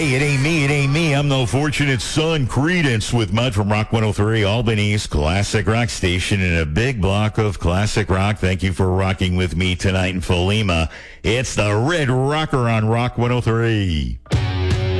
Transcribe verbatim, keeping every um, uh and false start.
Hey, it ain't me, it ain't me. I'm the fortunate son, Credence, with Mud from Rock one oh three, Albany's classic rock station, and a big block of classic rock. Thank you for rocking with me tonight in Philema. It's the Red Rocker on Rock one oh three.